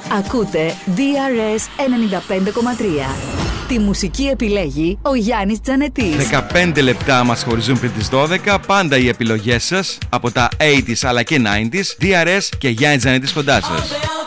Ακούτε DRS 95,3. Τη μουσική επιλέγει ο Γιάννης Τζανετής. 15 λεπτά μας χωρίζουν πριν τις 12. Πάντα οι επιλογές σας από τα 80s αλλά και 90s. DRS και Γιάννης Τζανετής κοντά σας.